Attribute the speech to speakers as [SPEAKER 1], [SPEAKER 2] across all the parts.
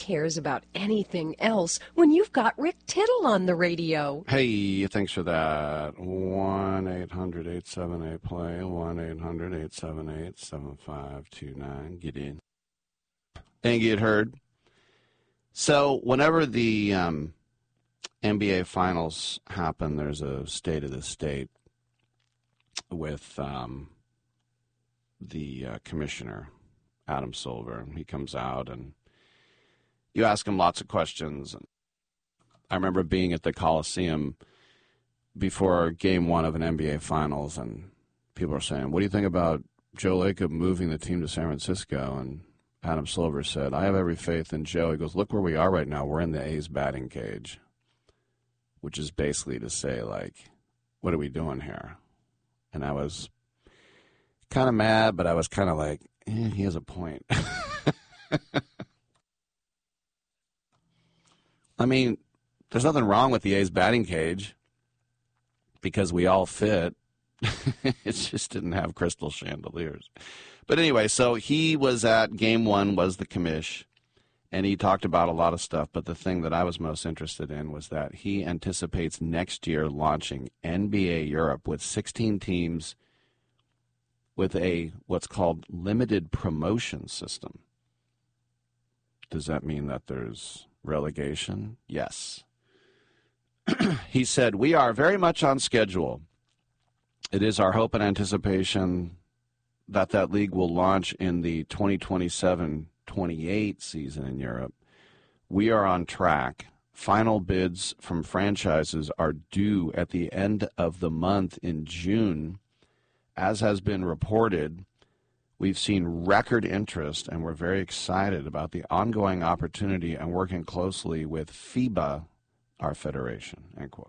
[SPEAKER 1] cares about anything else when you've got Rick Tittle on the radio?
[SPEAKER 2] Hey, thanks for that. 1-800-878-PLAY, 1-800-878-7529. Get in and get heard. So whenever the NBA Finals happen, there's a State of the State with the commissioner, Adam Silver. He comes out and you ask him lots of questions. I remember being at the Coliseum before Game 1 of an NBA Finals, and people are saying, what do you think about Joe Lacob moving the team to San Francisco? And Adam Silver said, I have every faith in Joe. He goes, look where we are right now. We're in the A's batting cage, which is basically to say, like, what are we doing here? And I was kind of mad, but I was kind of like, he has a point. I mean, there's nothing wrong with the A's batting cage because we all fit. It just didn't have crystal chandeliers. But anyway, so he was at Game 1, was the commish, and he talked about a lot of stuff. But the thing that I was most interested in was that he anticipates next year launching NBA Europe with 16 teams with a what's called limited promotion system. Does that mean that there's relegation? Yes. He said, we are very much on schedule. It is our hope and anticipation that that league will launch in the 2027-28 season in Europe. We are on track. Final bids from franchises are due at the end of the month in June. As has been reported, we've seen record interest, and we're very excited about the ongoing opportunity and working closely with FIBA, our federation, end quote.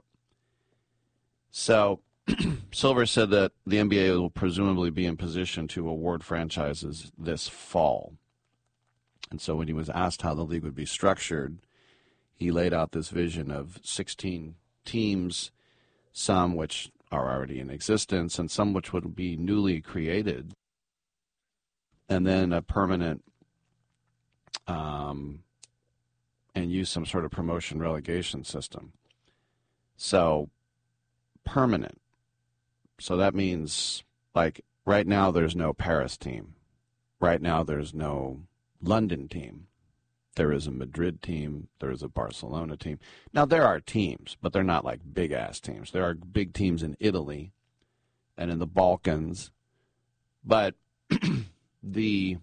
[SPEAKER 2] So Silver said that the NBA will presumably be in position to award franchises this fall. And so when he was asked how the league would be structured, he laid out this vision of 16 teams, some which are already in existence and some which would be newly created, and then a permanent and use some sort of promotion relegation system. So permanent. So that means, like, right now there's no Paris team. Right now there's no London team. There is a Madrid team. There is a Barcelona team. Now there are teams, but they're not like big-ass teams. There are big teams in Italy and in the Balkans. But the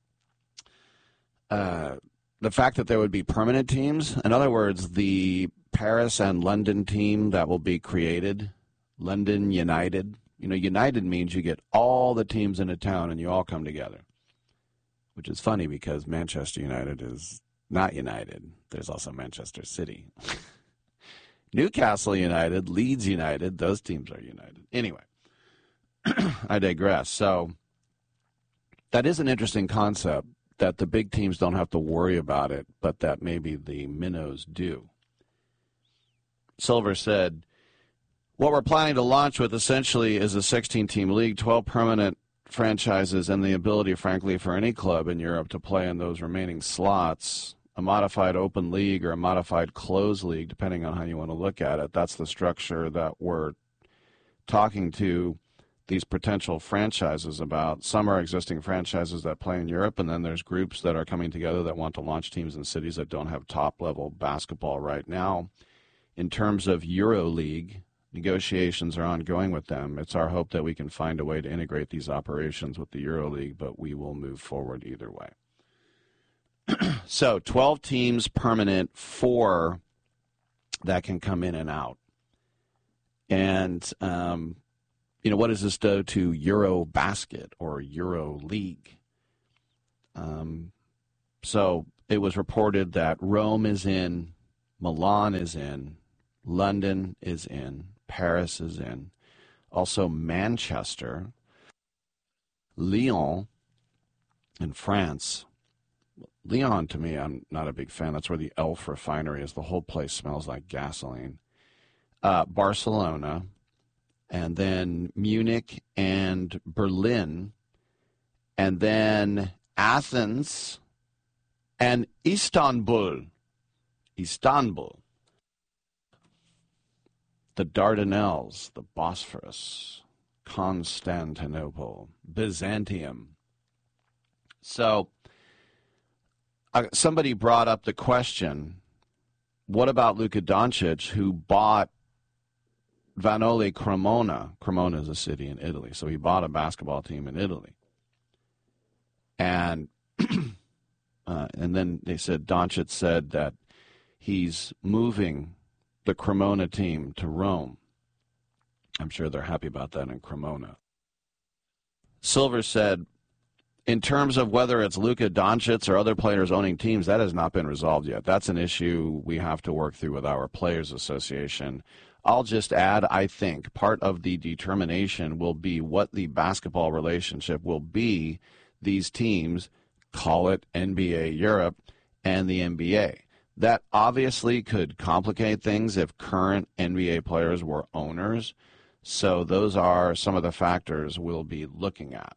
[SPEAKER 2] fact that there would be permanent teams, in other words, the Paris and London team that will be created, London United. You know, United means you get all the teams in a town and you all come together, which is funny because Manchester United is not United. There's also Manchester City. Newcastle United, Leeds United, those teams are united. Anyway, I digress. So that is an interesting concept, that the big teams don't have to worry about it, but that maybe the minnows do. Silver said, what we're planning to launch with essentially is a 16-team league, 12 permanent franchises, and the ability, frankly, for any club in Europe to play in those remaining slots, a modified open league or a modified closed league, depending on how you want to look at it. That's the structure that we're talking to these potential franchises about. Some are existing franchises that play in Europe, and then there's groups that are coming together that want to launch teams in cities that don't have top-level basketball right now. In terms of EuroLeague, negotiations are ongoing with them. It's our hope that we can find a way to integrate these operations with the EuroLeague, but we will move forward either way. So 12 teams permanent, 4 that can come in and out. And, what does this do to Eurobasket or EuroLeague? So it was reported that Rome is in, Milan is in, London is in, Paris is in, also Manchester, Lyon in France. Lyon, to me, I'm not a big fan. That's where the Elf refinery is. The whole place smells like gasoline. Barcelona, and then Munich and Berlin, and then Athens And Istanbul, the Dardanelles, the Bosphorus, Constantinople, Byzantium. So somebody brought up the question, what about Luka Doncic, who bought Vanoli Cremona? Cremona is a city in Italy, so he bought a basketball team in Italy. And then they said, Doncic said that he's moving the Cremona team to Rome. I'm sure they're happy about that in Cremona. Silver said, in terms of whether it's Luka Doncic or other players owning teams, that has not been resolved yet. That's an issue we have to work through with our Players Association. I'll just add, I think part of the determination will be what the basketball relationship will be. These teams, call it NBA Europe and the NBA. That obviously could complicate things if current NBA players were owners. So those are some of the factors we'll be looking at.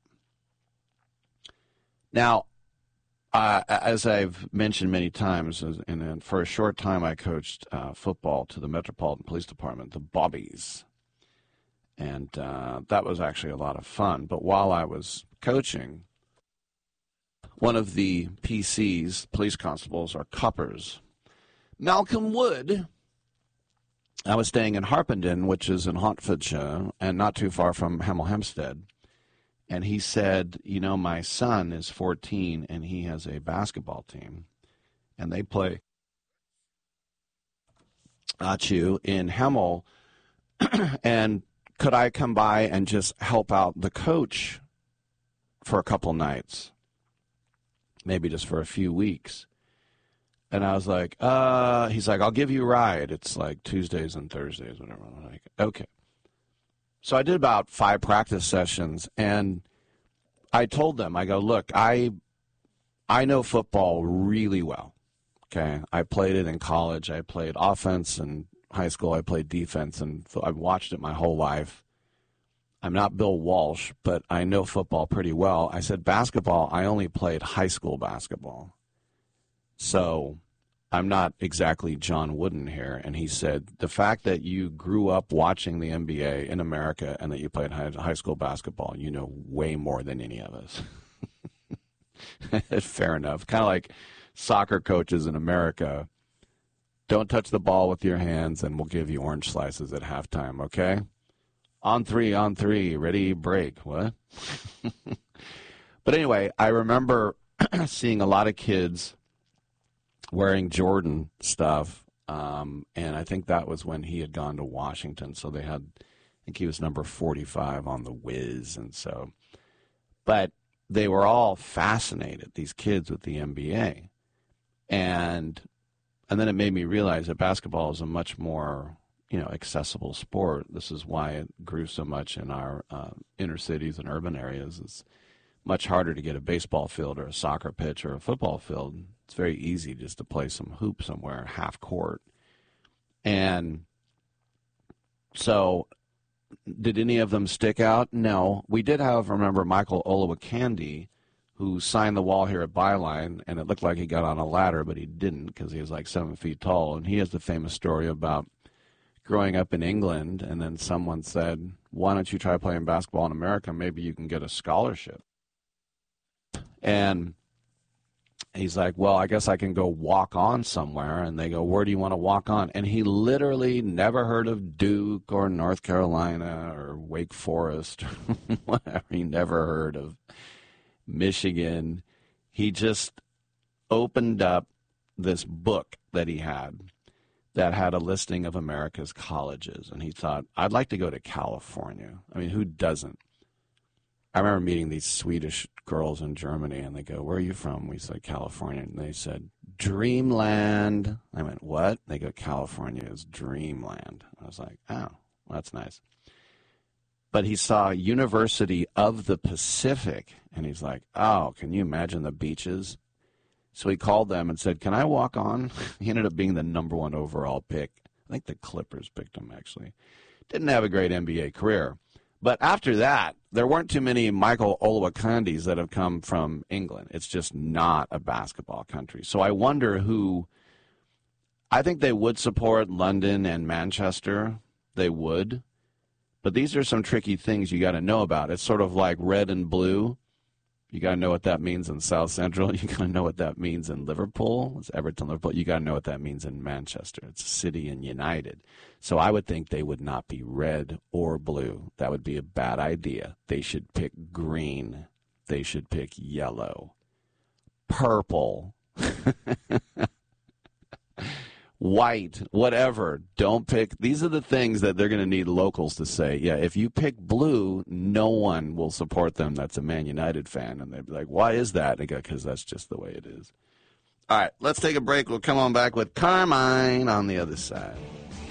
[SPEAKER 2] Now, as I've mentioned many times, and for a short time I coached football to the Metropolitan Police Department, the Bobbies. And that was actually a lot of fun. But while I was coaching, one of the PCs, police constables, or coppers, Malcolm Wood, I was staying in Harpenden, which is in Hertfordshire, and not too far from Hemel Hempstead. And he said, you know, my son is 14, and he has a basketball team, and they play in Hemel, and could I come by and just help out the coach for a couple nights, maybe just for a few weeks? And I was like, he's like, I'll give you a ride. It's like Tuesdays and Thursdays, whatever. I'm like, okay. So I did about 5 practice sessions, and I told them, I go, look, I know football really well, okay? I played it in college. I played offense in high school. I played defense, and I've watched it my whole life. I'm not Bill Walsh, but I know football pretty well. I said, basketball, I only played high school basketball. So I'm not exactly John Wooden here. And he said, the fact that you grew up watching the NBA in America and that you played high school basketball, you know way more than any of us. Fair enough. Kind of like soccer coaches in America. Don't touch the ball with your hands and we'll give you orange slices at halftime, okay? On three, ready, break. What? But anyway, I remember seeing a lot of kids wearing Jordan stuff, and I think that was when he had gone to Washington, so they had, I think he was number 45 on the Wiz, and so, but they were all fascinated, these kids, with the NBA, and then it made me realize that basketball is a much more, accessible sport. This is why it grew so much in our inner cities and urban areas. It's much harder to get a baseball field or a soccer pitch or a football field. It's very easy just to play some hoop somewhere, half court. And so did any of them stick out? No. We did have, remember, Michael Olowokandi, who signed the wall here at Byline, and it looked like he got on a ladder, but he didn't because he was like 7 feet tall. And he has the famous story about growing up in England, and then someone said, why don't you try playing basketball in America? Maybe you can get a scholarship. And he's like, well, I guess I can go walk on somewhere. And they go, where do you want to walk on? And he literally never heard of Duke or North Carolina or Wake Forest or whatever. He never heard of Michigan. He just opened up this book that he had that had a listing of America's colleges. And he thought, I'd like to go to California. I mean, who doesn't? I remember meeting these Swedish girls in Germany, and they go, where are you from? We said, California. And they said, Dreamland. I went, what? They go, California is dreamland. I was like, oh, well, that's nice. But he saw University of the Pacific, and he's like, oh, can you imagine the beaches? So he called them and said, can I walk on? He ended up being the number 1 overall pick. I think the Clippers picked him, actually. Didn't have a great NBA career. But after that, there weren't too many Michael Olowokandis that have come from England. It's just not a basketball country. So I wonder who. I think they would support London and Manchester. They would. But these are some tricky things you got to know about. It's sort of like red and blue. You got to know what that means in South Central. You got to know what that means in Liverpool. It's Everton, Liverpool. You got to know what that means in Manchester. It's City and United. So I would think they would not be red or blue. That would be a bad idea. They should pick green. They should pick yellow. Purple. White, whatever. Don't pick. These are the things that they're going to need locals to say. Yeah, if you pick blue, no one will support them that's a Man United fan. And they'd be like, why is that? And I go, because that's just the way it is. All right, let's take a break. We'll come on back with Carmine on the other side.